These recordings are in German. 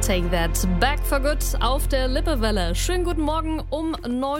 Take That, Back for Good auf der Lippewelle. Schönen guten Morgen um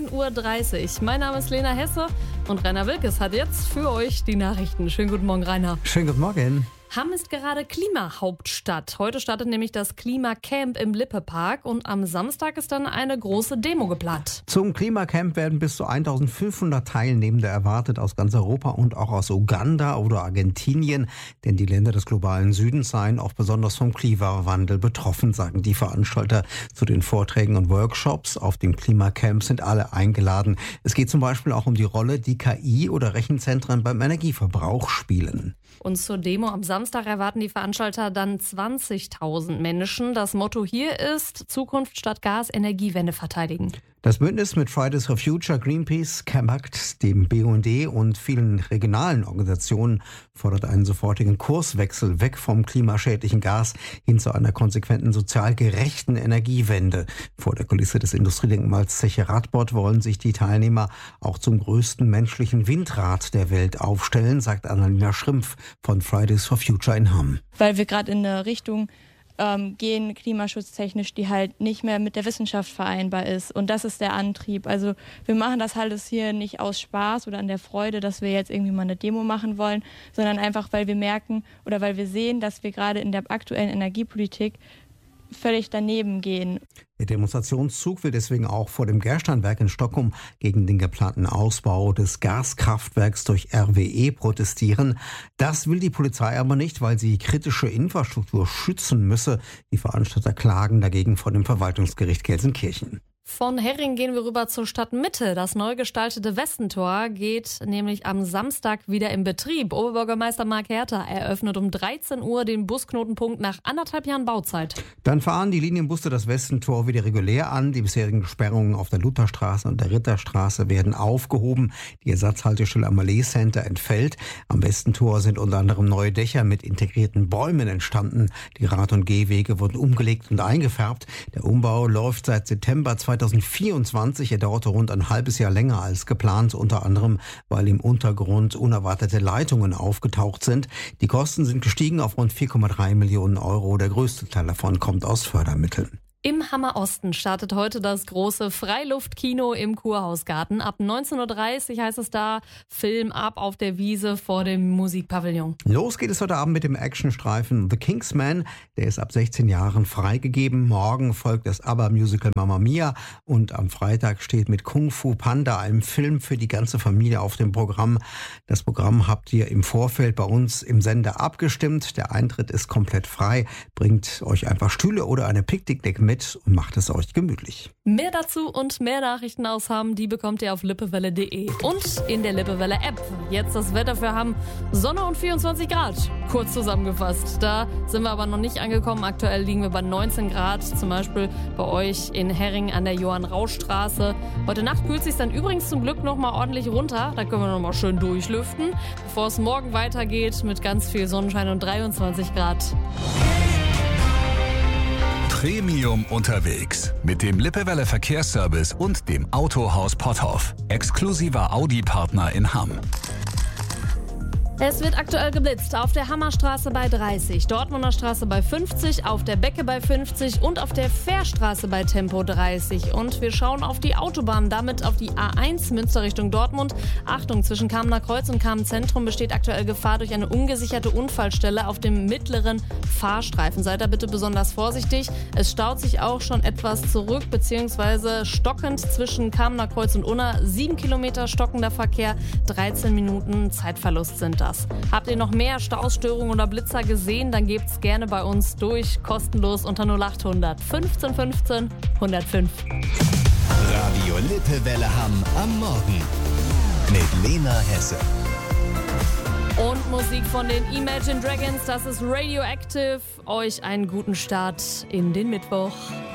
9.30 Uhr. Mein Name ist Lena Hesse und Rainer Wilkes hat jetzt für euch die Nachrichten. Schönen guten Morgen, Rainer. Schönen guten Morgen. Hamm ist gerade Klimahauptstadt. Heute startet nämlich das Klimacamp im Lippe-Park und am Samstag ist dann eine große Demo geplant. Zum Klimacamp werden bis zu 1500 Teilnehmende erwartet aus ganz Europa und auch aus Uganda oder Argentinien. Denn die Länder des globalen Südens seien auch besonders vom Klimawandel betroffen, sagen die Veranstalter. Zu den Vorträgen und Workshops auf dem Klimacamp sind alle eingeladen. Es geht zum Beispiel auch um die Rolle, die KI oder Rechenzentren beim Energieverbrauch spielen. Und zur Demo am Samstag erwarten die Veranstalter dann 20.000 Menschen. Das Motto hier ist: Zukunft statt Gas, Energiewende verteidigen. Das Bündnis mit Fridays for Future, Greenpeace, Campact, dem BUND und vielen regionalen Organisationen fordert einen sofortigen Kurswechsel weg vom klimaschädlichen Gas hin zu einer konsequenten sozial gerechten Energiewende. Vor der Kulisse des Industriedenkmals Zeche Radbot wollen sich die Teilnehmer auch zum größten menschlichen Windrad der Welt aufstellen, sagt Annalena Schrimpf von Fridays for Future in Hamm. Weil wir gerade in eine Richtung gehen, klimaschutztechnisch, die halt nicht mehr mit der Wissenschaft vereinbar ist. Und das ist der Antrieb. Also wir machen das halt hier nicht aus Spaß oder an der Freude, dass wir jetzt irgendwie mal eine Demo machen wollen, sondern einfach, weil wir merken oder weil wir sehen, dass wir gerade in der aktuellen Energiepolitik völlig daneben gehen. Der Demonstrationszug will deswegen auch vor dem Gersteinwerk in Stockholm gegen den geplanten Ausbau des Gaskraftwerks durch RWE protestieren. Das will die Polizei aber nicht, weil sie kritische Infrastruktur schützen müsse. Die Veranstalter klagen dagegen vor dem Verwaltungsgericht Gelsenkirchen. Von Herring gehen wir rüber zur Stadtmitte. Das neu gestaltete Westentor geht nämlich am Samstag wieder in Betrieb. Oberbürgermeister Marc Herter eröffnet um 13 Uhr den Busknotenpunkt nach 1,5 Jahren Bauzeit. Dann fahren die Linienbusse das Westentor wieder regulär an. Die bisherigen Sperrungen auf der Lutherstraße und der Ritterstraße werden aufgehoben. Die Ersatzhaltestelle am Mallee Center entfällt. Am Westentor sind unter anderem neue Dächer mit integrierten Bäumen entstanden. Die Rad- und Gehwege wurden umgelegt und eingefärbt. Der Umbau läuft seit September 2024. Er dauerte rund ein halbes Jahr länger als geplant, unter anderem, weil im Untergrund unerwartete Leitungen aufgetaucht sind. Die Kosten sind gestiegen auf rund 4,3 Millionen Euro. Der größte Teil davon kommt aus Fördermitteln. Im Hammer Osten startet heute das große Freiluftkino im Kurhausgarten. Ab 19.30 Uhr heißt es da, Film ab auf der Wiese vor dem Musikpavillon. Los geht es heute Abend mit dem Actionstreifen The Kingsman. Der ist ab 16 Jahren freigegeben. Morgen folgt das ABBA-Musical Mamma Mia. Und am Freitag steht mit Kung Fu Panda, einem Film für die ganze Familie, auf dem Programm. Das Programm habt ihr im Vorfeld bei uns im Sender abgestimmt. Der Eintritt ist komplett frei. Bringt euch einfach Stühle oder eine Picknickdecke mit und macht es euch gemütlich. Mehr dazu und mehr Nachrichten aus Hamm, die bekommt ihr auf lippewelle.de und in der Lippewelle App. Jetzt das Wetter für Hamm: Sonne und 24 Grad. Kurz zusammengefasst. Da sind wir aber noch nicht angekommen. Aktuell liegen wir bei 19 Grad, zum Beispiel bei euch in Herring an der Johann-Rausch-Straße. Heute Nacht kühlt es sich dann übrigens zum Glück noch mal ordentlich runter. Da können wir noch mal schön durchlüften, bevor es morgen weitergeht mit ganz viel Sonnenschein und 23 Grad. Premium unterwegs mit dem Lippewelle Verkehrsservice und dem Autohaus Potthoff. Exklusiver Audi-Partner in Hamm. Es wird aktuell geblitzt auf der Hammerstraße bei 30, Dortmunder Straße bei 50, auf der Becke bei 50 und auf der Fährstraße bei Tempo 30. Und wir schauen auf die Autobahn, damit auf die A1 Münster Richtung Dortmund. Achtung, zwischen Kamener Kreuz und Kamen Zentrum besteht aktuell Gefahr durch eine ungesicherte Unfallstelle auf dem mittleren Fahrstreifen. Seid da bitte besonders vorsichtig. Es staut sich auch schon etwas zurück bzw. stockend zwischen Kamener Kreuz und Unna. 7 Kilometer stockender Verkehr, 13 Minuten Zeitverlust sind das. Habt ihr noch mehr Staustörungen oder Blitzer gesehen, dann gebt's gerne bei uns durch, kostenlos unter 0800 15 15 105. Radio Lippewelle Hamm am Morgen mit Lena Hesse. Und Musik von den Imagine Dragons, das ist Radioactive. Euch einen guten Start in den Mittwoch.